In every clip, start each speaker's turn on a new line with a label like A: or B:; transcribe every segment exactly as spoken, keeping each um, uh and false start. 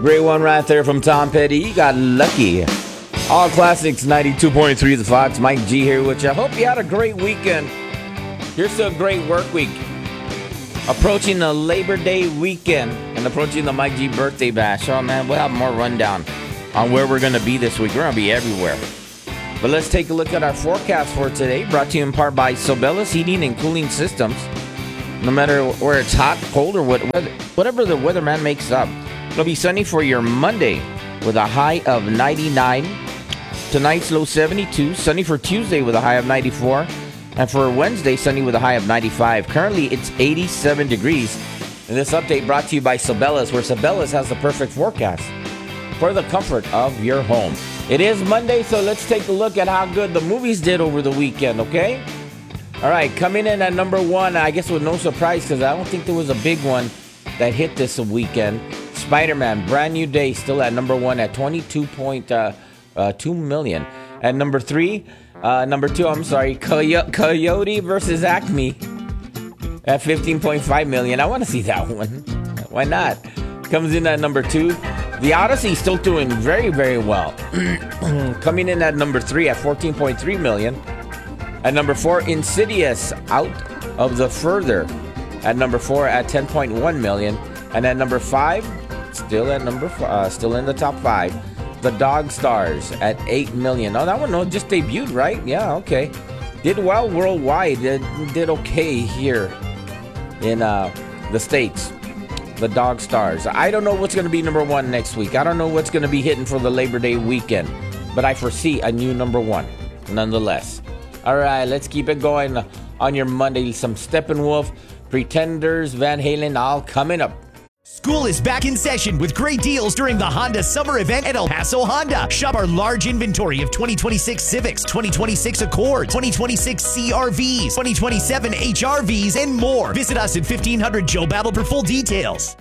A: Great one right there from Tom Petty. You got lucky. All Classics ninety-two point three The Fox. Mike G here with you. I hope you had a great weekend. Here's to a great work week. Approaching the Labor Day weekend and approaching the Mike G birthday bash. Oh man, we'll have more rundown on where we're going to be this week. We're going to be everywhere. But let's take a look at our forecast for today, brought to you in part by Sobella's Heating and Cooling Systems. No matter where it's hot, cold, or what, whatever the weatherman makes up. It'll be sunny for your Monday with a high of ninety-nine. Tonight's low seventy-two. Sunny for Tuesday with a high of ninety-four. And for Wednesday, sunny with a high of ninety-five. Currently, it's eighty-seven degrees. And this update brought to you by Sobella's, where Sobella's has the perfect forecast for the comfort of your home. It is Monday, so let's take a look at how good the movies did over the weekend, okay? All right, coming in at number one, I guess with no surprise, because I don't think there was a big one that hit this weekend. Spider-Man, Brand New Day, still at number one at twenty-two point two million. At number three, uh, number two, I'm sorry, Coy- Coyote versus Acme at fifteen point five million. I want to see that one. Why not? Comes in at number two. The Odyssey still doing very, very well. Coming in at number three at fourteen point three million. At number four, Insidious, Out of the Further at number four at ten point one million. And at number five, still at number f- uh, still in the top five, The Dog Stars at eight million. Oh, that one no, just debuted, right? Yeah, okay. Did well worldwide. Did, did okay here in uh, the States. The Dog Stars. I don't know what's going to be number one next week. I don't know what's going to be hitting for the Labor Day weekend. But I foresee a new number one, nonetheless. All right, let's keep it going on your Monday. Some Steppenwolf, Pretenders, Van Halen, all coming up.
B: School is back in session with great deals during the Honda Summer Event at El Paso Honda. Shop our large inventory of twenty twenty-six Civics, twenty twenty-six Accords, twenty twenty-six C R Vs, twenty twenty-seven H R Vs, and more. Visit us at fifteen hundred Joe Battle for full details.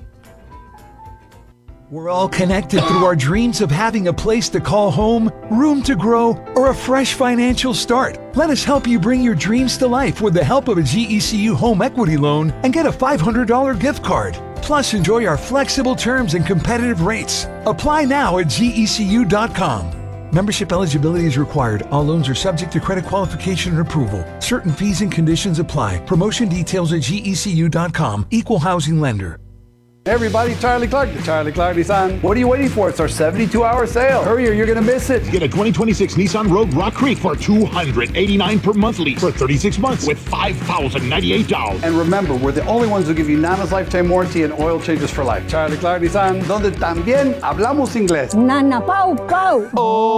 C: We're all connected through our dreams of having a place to call home, room to grow, or a fresh financial start. Let us help you bring your dreams to life with the help of a G E C U home equity loan and get a five hundred dollars gift card. Plus, enjoy our flexible terms and competitive rates. Apply now at G E C U dot com. Membership eligibility is required. All loans are subject to credit qualification and approval. Certain fees and conditions apply. Promotion details at G E C U dot com. Equal housing lender.
D: Hey everybody, Charlie Clark, the Charlie Clark Nissan. What are you waiting for? It's our seventy-two hour sale. Hurry or you're going to miss it.
E: Get a twenty twenty-six Nissan Rogue Rock Creek for two hundred eighty-nine dollars per month lease for thirty-six months with five thousand ninety-eight dollars.
D: And remember, we're the only ones who give you Nana's lifetime warranty and oil changes for life. Charlie Clark Nissan, donde también hablamos inglés.
F: Nana Pau Pau.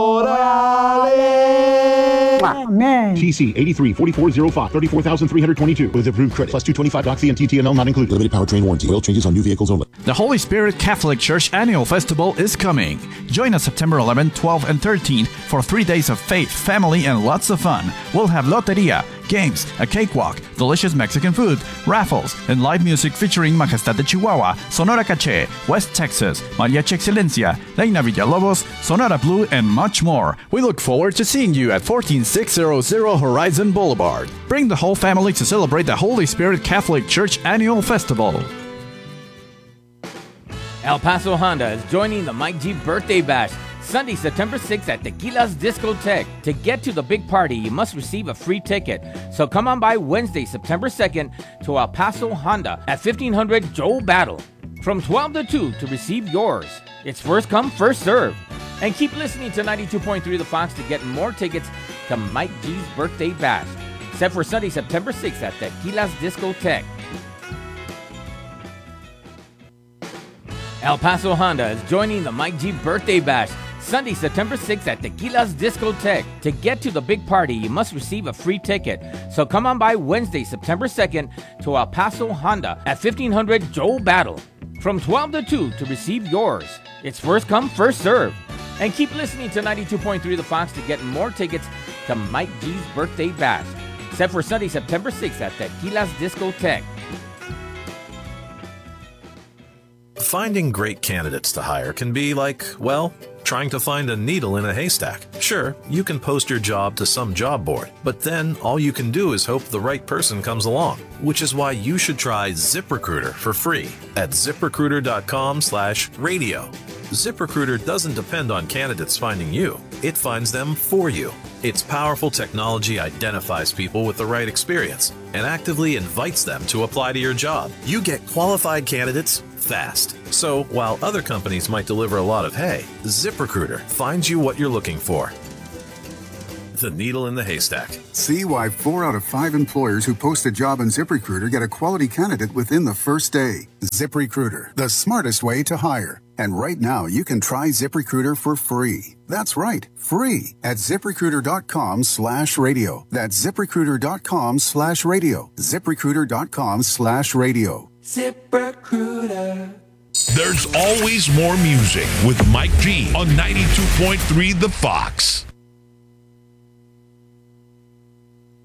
D: Orale.
F: Amen.
E: T C eighty-three forty-four oh five, thirty-four thousand three hundred twenty-two with approved credit plus two twenty-five doc fee and T T N L not included. Limited powertrain warranty. Oil changes on new vehicles only.
G: The Holy Spirit Catholic Church Annual Festival is coming. Join us September eleventh, twelfth, and thirteenth for three days of faith, family, and lots of fun. We'll have loteria, games, a cakewalk, delicious Mexican food, raffles, and live music featuring Majestad de Chihuahua, Sonora Caché, West Texas, Mariachi Excelencia, Reina Villalobos, Sonora Blue, and much more. We look forward to seeing you at fourteen six hundred Horizon Boulevard. Bring the whole family to celebrate the Holy Spirit Catholic Church Annual Festival.
A: El Paso Honda is joining the Mike G Birthday Bash Sunday, September sixth at Tequila's Discotheque. To get to the big party, you must receive a free ticket. So come on by Wednesday, September second to El Paso Honda at fifteen hundred Joe Battle from twelve to two to receive yours. It's first come, first serve. And keep listening to ninety-two point three The Fox to get more tickets to Mike G's Birthday Bash. Set for Sunday, September sixth at Tequila's Discotheque. El Paso Honda is joining the Mike G Birthday Bash Sunday, September sixth at Tequila's Discotheque. To get to the big party, you must receive a free ticket. So come on by Wednesday, September second to El Paso Honda at fifteen hundred Joe Battle from twelve to two to receive yours. It's first come, first serve. And keep listening to ninety-two point three The Fox to get more tickets to Mike G's Birthday Bash. Set for Sunday, September sixth at Tequila's Discotheque.
H: Finding great candidates to hire can be like, well,
F: Trying to find a needle in a haystack? Sure, you can post your job to some job board, but then all you can do is hope the right person comes along, which is why you should try ZipRecruiter for free at ZipRecruiter.com slash radio. ZipRecruiter doesn't depend on candidates finding you. It finds them for you. Its powerful technology identifies people with the right experience and actively invites them to apply to your job. You get qualified candidates fast. So while other companies might deliver a lot of hay, ZipRecruiter finds you what you're looking for. The needle in the haystack.
H: See why four out of five employers who post a job on ZipRecruiter get a quality candidate within the first day. ZipRecruiter, the smartest way to hire. And right now, you can try ZipRecruiter for free. That's right, free at ZipRecruiter.com slash radio. That's ZipRecruiter.com slash radio. ZipRecruiter.com slash radio.
I: ZipRecruiter. There's always more music with Mike G on ninety-two point three The Fox.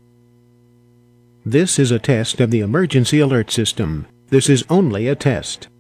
J: This is a test of the emergency alert system. This is only a test.